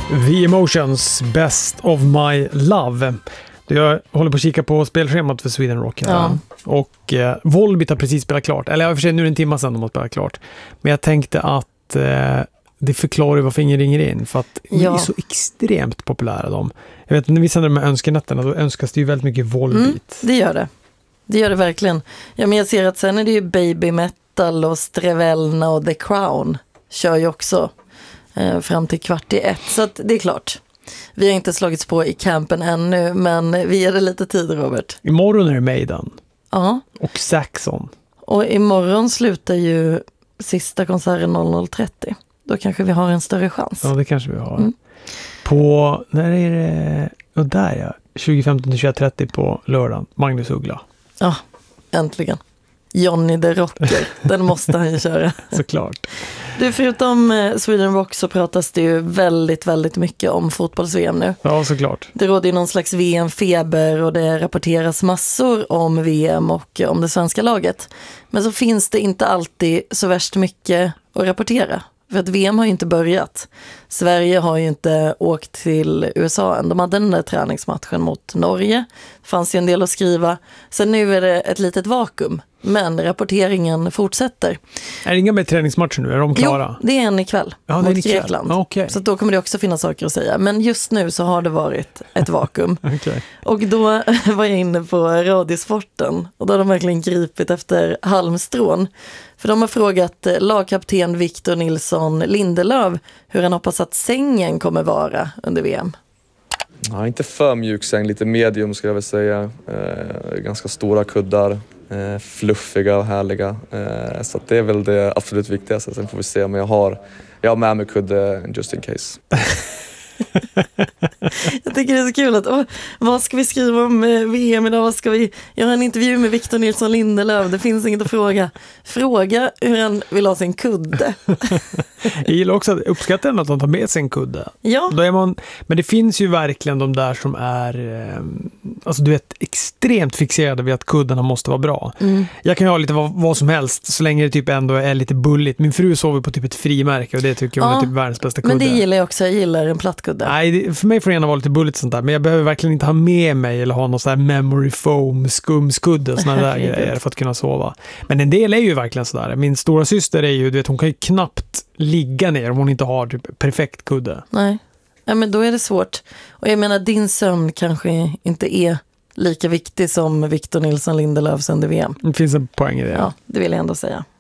The Emotions, Best of My Love. Jag håller på att kika på spelschemat för Sweden Rock här. Ja. Och Volbeat har precis spelat klart. Eller för sig nu är det en timme sedan de har spelat klart. Men jag tänkte att det förklarar varför ingen ringer in. För att de är så extremt populära de. Jag vet, när vi sänder de här önskenätterna då önskas det ju väldigt mycket Volbeat. Det gör det. Det gör det verkligen. Ja, men jag ser att sen är det ju Baby Metal och Strevelna och The Crown kör ju också fram till 12:45. Så att det är klart. Vi har inte slagits på i campen ännu, men vi ger det lite tid, Robert. Imorgon är det Maiden. Ja. Och Saxon. Och imorgon slutar ju sista konserten 00:30. Då kanske vi har en större chans. Ja, det kanske vi har. På, när är det? Och där ja. 20:15-21:30 på lördagen. Magnus Uggla. Ja, äntligen. Johnny the Rocker. Den måste han ju köra. Såklart. Du, förutom Sweden Rock så pratas det ju väldigt, väldigt mycket om fotbolls-VM nu. Ja, såklart. Det råder ju någon slags VM-feber och det rapporteras massor om VM och om det svenska laget. Men så finns det inte alltid så värst mycket att rapportera. För att VM har ju inte börjat. Sverige har ju inte åkt till USA än. De hade den där träningsmatchen mot Norge. Det fanns ju en del att skriva. Sen nu är det ett litet vakuum. Men rapporteringen fortsätter. Är det inga mer träningsmatcher nu? Är de klara? Jo, det är en ikväll mot Grekland. Okay. Så då kommer det också finnas saker att säga. Men just nu så har det varit ett vakuum. Okay. Och då var jag inne på Radiosporten. Och då har de verkligen gripit efter halmstrån. För de har frågat lagkapten Victor Nilsson Lindelöf hur han hoppas att sängen kommer vara under VM. Ja, inte för mjuk säng, lite medium skulle jag väl säga. Ganska stora kuddar, fluffiga och härliga. Så att det är väl det absolut viktigaste. Sen får vi se om jag har med mig kudde just in case. Jag tycker det är så kul att vad ska vi skriva om VM idag? Vad ska vi göra en intervju med Victor Nilsson Lindelöf? Det finns inget att fråga. Fråga hur han vill ha sin kudde. Jag gillar också att uppskatta att de tar med sig en kudde. Ja. Då är man, men det finns ju verkligen de där som är alltså du vet, extremt fixerade vid att kuddarna måste vara bra. Jag kan ju ha lite vad som helst så länge det typ ändå är lite bulligt. Min fru sover på typ ett frimärke och det tycker jag är typ världens bästa kudde. Men det gillar jag också. Jag gillar en plattkudde. Nej, för mig får det gärna vara lite bulligt sånt där. Men jag behöver verkligen inte ha med mig eller ha någon sån här memory foam skumskudde och såna där grejer för att kunna sova. Men en del är ju verkligen sådär. Min stora syster är ju, du vet, hon kan ju knappt ligga ner om hon inte har typ perfekt kudde. Nej, ja, men då är det svårt. Och jag menar, din sömn kanske inte är lika viktig som Victor Nilsson Lindelöfs under VM. Det finns en poäng i det. Ja, det vill jag ändå säga.